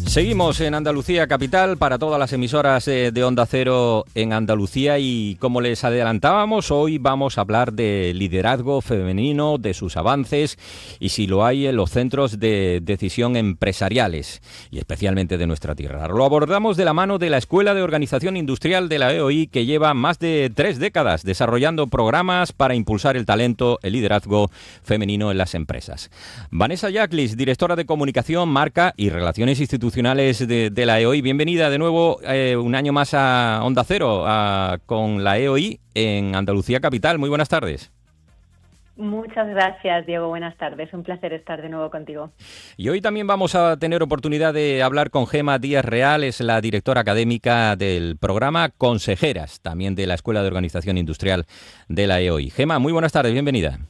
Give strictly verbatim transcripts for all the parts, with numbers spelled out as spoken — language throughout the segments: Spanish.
Seguimos en Andalucía Capital para todas las emisoras eh, de Onda Cero en Andalucía y como les adelantábamos, hoy vamos a hablar de liderazgo femenino, de sus avances y si lo hay en los centros de decisión empresariales y especialmente de nuestra tierra. Lo abordamos de la mano de la Escuela de Organización Industrial de la E O I, que lleva más de tres décadas desarrollando programas para impulsar el talento, el liderazgo femenino en las empresas. Vanessa Yaclis, directora de Comunicación, Marca y Relaciones Institucionales De, de la E O I. Bienvenida de nuevo eh, un año más a Onda Cero a, con la E O I en Andalucía Capital. Muy buenas tardes. Muchas gracias, Diego. Buenas tardes. Un placer estar de nuevo contigo. Y hoy también vamos a tener oportunidad de hablar con Gema Díaz Real, es la directora académica del programa Consejeras, también de la Escuela de Organización Industrial de la E O I. Gema, muy buenas tardes, bienvenida.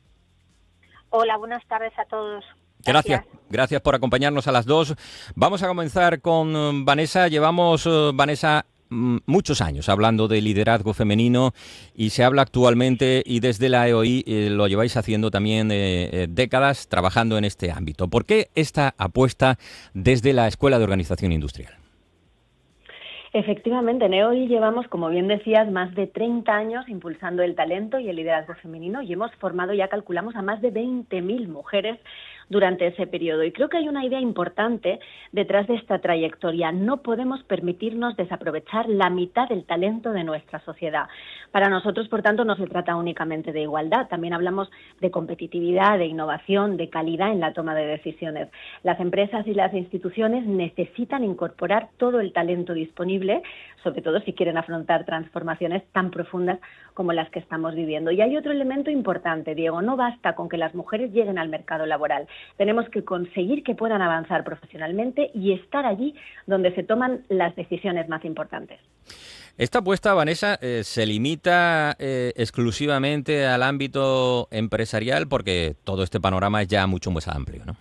Hola, buenas tardes a todos. Gracias, gracias por acompañarnos a las dos. Vamos a comenzar con Vanessa. Llevamos, uh, Vanessa, muchos años hablando de liderazgo femenino y se habla actualmente y desde la E O I eh, lo lleváis haciendo también eh, eh, décadas trabajando en este ámbito. ¿Por qué esta apuesta desde la Escuela de Organización Industrial? Efectivamente, en E O I llevamos, como bien decías, más de treinta años impulsando el talento y el liderazgo femenino y hemos formado, ya calculamos, a más de veinte mil mujeres durante ese periodo. Y creo que hay una idea importante detrás de esta trayectoria. No podemos permitirnos desaprovechar la mitad del talento de nuestra sociedad. Para nosotros, por tanto, no se trata únicamente de igualdad. También hablamos de competitividad, de innovación, de calidad en la toma de decisiones. Las empresas y las instituciones necesitan incorporar todo el talento disponible, sobre todo si quieren afrontar transformaciones tan profundas como las que estamos viviendo. Y hay otro elemento importante, Diego. No basta con que las mujeres lleguen al mercado laboral. Tenemos que conseguir que puedan avanzar profesionalmente y estar allí donde se toman las decisiones más importantes. Esta apuesta, Vanessa, eh, se limita eh, exclusivamente al ámbito empresarial porque todo este panorama es ya mucho más amplio, ¿no?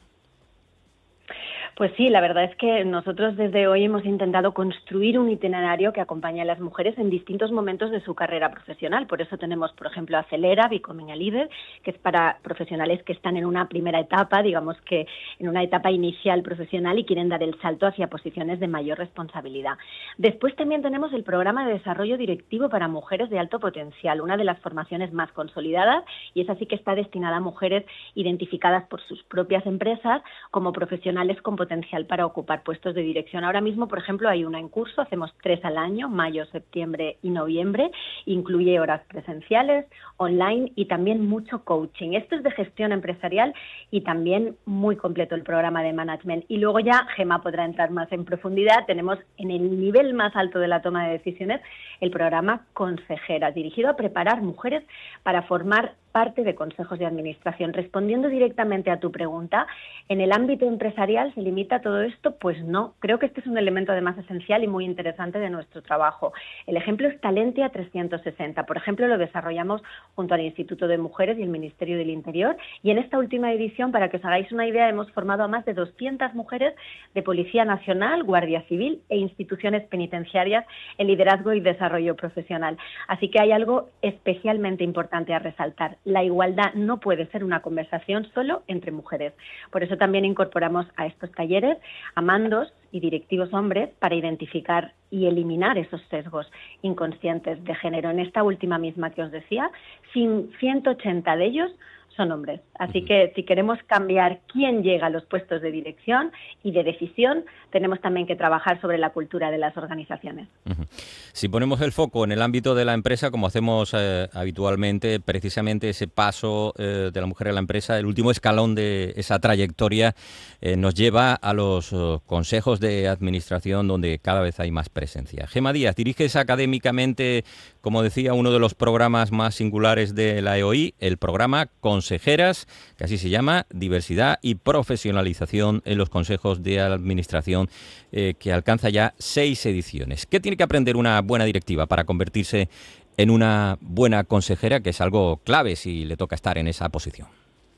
Pues sí, la verdad es que nosotros desde hoy hemos intentado construir un itinerario que acompañe a las mujeres en distintos momentos de su carrera profesional. Por eso tenemos, por ejemplo, Acelera, Becoming a Leader, que es para profesionales que están en una primera etapa, digamos que en una etapa inicial profesional y quieren dar el salto hacia posiciones de mayor responsabilidad. Después también tenemos el programa de desarrollo directivo para mujeres de alto potencial, una de las formaciones más consolidadas, y es así que está destinada a mujeres identificadas por sus propias empresas como profesionales con potencial para ocupar puestos de dirección. Ahora mismo, por ejemplo, hay una en curso, hacemos tres al año, mayo, septiembre y noviembre, incluye horas presenciales, online y también mucho coaching. Esto es de gestión empresarial y también muy completo el programa de management. Y luego ya Gema podrá entrar más en profundidad. Tenemos en el nivel más alto de la toma de decisiones el programa Consejeras, dirigido a preparar mujeres para formar parte de consejos de administración. Respondiendo directamente a tu pregunta, ¿en el ámbito empresarial se limita todo esto? Pues no. Creo que este es un elemento además esencial y muy interesante de nuestro trabajo. El ejemplo es Talentia trescientos sesenta. Por ejemplo, lo desarrollamos junto al Instituto de Mujeres y el Ministerio del Interior. Y en esta última edición, para que os hagáis una idea, hemos formado a más de doscientas mujeres de Policía Nacional, Guardia Civil e instituciones penitenciarias en liderazgo y desarrollo profesional. Así que hay algo especialmente importante a resaltar. La igualdad no puede ser una conversación solo entre mujeres. Por eso también incorporamos a estos talleres a mandos y directivos hombres para identificar y eliminar esos sesgos inconscientes de género. En esta última misma que os decía, ciento ochenta de ellos son hombres. Así que si queremos cambiar quién llega a los puestos de dirección y de decisión, tenemos también que trabajar sobre la cultura de las organizaciones. Uh-huh. Si ponemos el foco en el ámbito de la empresa, como hacemos eh, habitualmente, precisamente ese paso eh, de la mujer a la empresa, el último escalón de esa trayectoria, eh, nos lleva a los uh, consejos de administración donde cada vez hay más presencia. Gema Díaz, diriges académicamente, como decía, uno de los programas más singulares de la E O I, el programa Consejeras, que así se llama, diversidad y profesionalización en los consejos de administración, eh, que alcanza ya seis ediciones. ¿Qué tiene que aprender una buena directiva para convertirse en una buena consejera, que es algo clave si le toca estar en esa posición?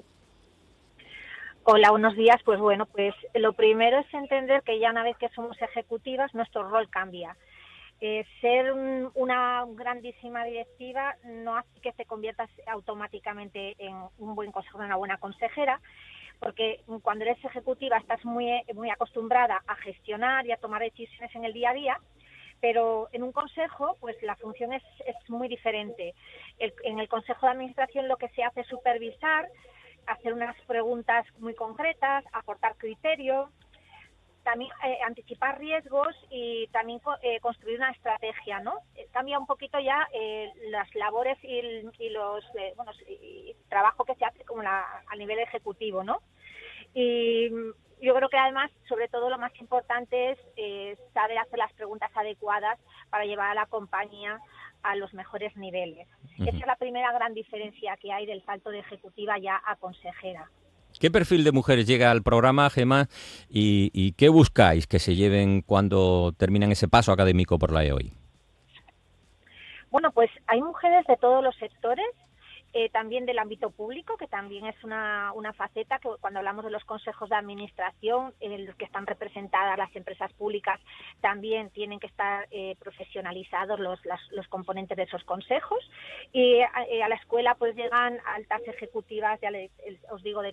Hola, buenos días. Pues bueno, pues lo primero es entender que ya una vez que somos ejecutivas, nuestro rol cambia. Eh, ser un, una grandísima directiva no hace que te conviertas automáticamente en un buen consejero, una buena consejera, porque cuando eres ejecutiva estás muy, muy acostumbrada a gestionar y a tomar decisiones en el día a día, pero en un consejo pues la función es, es muy diferente. El, en el consejo de administración lo que se hace es supervisar, hacer unas preguntas muy concretas, aportar criterio, también eh, anticipar riesgos y también eh, construir una estrategia, ¿no? Eh, cambia un poquito ya eh, las labores y, y los eh, bueno, y trabajo que se hace como la, a nivel ejecutivo, ¿no? Y yo creo que además, sobre todo, lo más importante es eh, saber hacer las preguntas adecuadas para llevar a la compañía a los mejores niveles. Uh-huh. Esa es la primera gran diferencia que hay del salto de ejecutiva ya a consejera. ¿Qué perfil de mujeres llega al programa, Gemma, y, y qué buscáis que se lleven cuando terminan ese paso académico por la E O I? Bueno, pues hay mujeres de todos los sectores, eh, también del ámbito público, que también es una, una faceta que cuando hablamos de los consejos de administración, en los que están representadas las empresas públicas, también tienen que estar eh, profesionalizados los, las, los componentes de esos consejos. Y eh, a la escuela pues llegan altas ejecutivas, ya les, os digo, de